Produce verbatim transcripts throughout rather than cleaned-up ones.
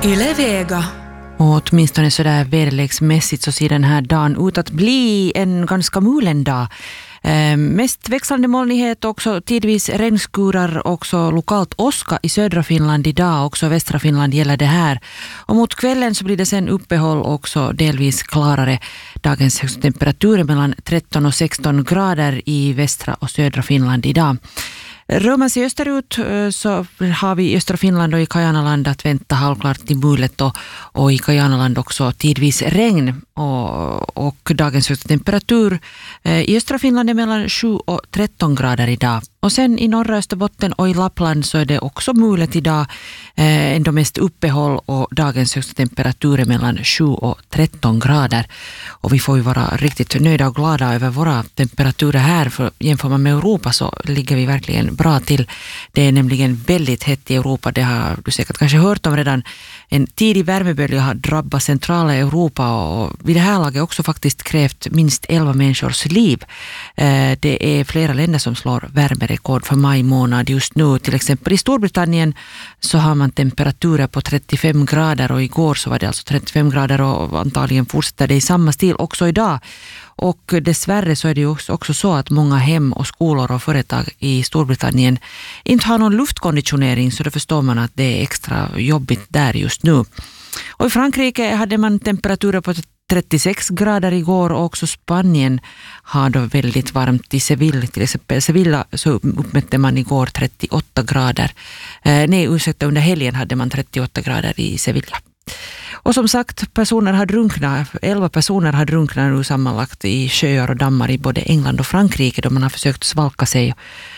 Yle Vega. Och åtminstone sådär väderleksmässigt så ser den här dagen ut att bli en ganska mulen dag. Eh, mest växlande molnighet, också tidvis regnskurar, också lokalt åska i södra Finland idag, också västra Finland gäller det här. Och mot kvällen så blir det sen uppehåll, också delvis klarare. Dagens högsta temperatur mellan tretton och sexton grader i västra och södra Finland idag. Rör man sig österut så har vi i östra Finland och i Kajanaland att vänta halvklart till mulet och, och i Kajanaland också tidvis regn och, och dagens högsta temperatur i östra Finland är mellan sju och tretton grader idag. Och sen i norra Österbotten och i Lappland så är det också mulet idag, eh, ändå mest uppehåll och dagens högsta temperatur är mellan sju och tretton grader. Och vi får ju vara riktigt nöjda och glada över våra temperaturer här, för jämför man med Europa så ligger vi verkligen bra till. Det är nämligen väldigt hett i Europa, det har du säkert kanske hört om redan. En tidig värmebölja har drabbat centrala Europa och vid det här laget också faktiskt krävt minst elva människors liv. Eh, det är flera länder som slår värmerekord för maj månad just nu. Till exempel i Storbritannien så har man temperaturer på trettiofem grader och igår så var det alltså trettiofem grader och antagligen fortsätter det i samma stil också idag. Och dessvärre så är det ju också, också så att många hem och skolor och företag i Storbritannien inte har någon luftkonditionering, så då förstår man att det är extra jobbigt där just nu. Och i Frankrike hade man temperaturer på trettiosex grader igår och också Spanien har då väldigt varmt i Sevilla. Till exempel Sevilla så uppmätte man igår trettioåtta grader. Eh, nej, ursäkta, under helgen hade man trettioåtta grader i Sevilla. Och som sagt, personer har drunknat, elva personer har drunknat nu sammanlagt i sjöar och dammar i både England och Frankrike då man har försökt svalka sig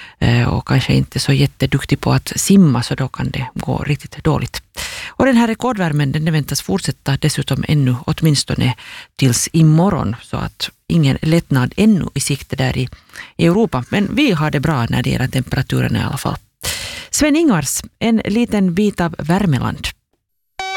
och kanske inte så jätteduktig på att simma, så då kan det gå riktigt dåligt. Och den här rekordvärmen den väntas fortsätta dessutom ännu åtminstone tills imorgon, så att ingen lättnad ännu i sikte där i Europa. Men vi har det bra när det gäller temperaturen i alla fall. Sven Ingvars, en liten bit av Värmeland.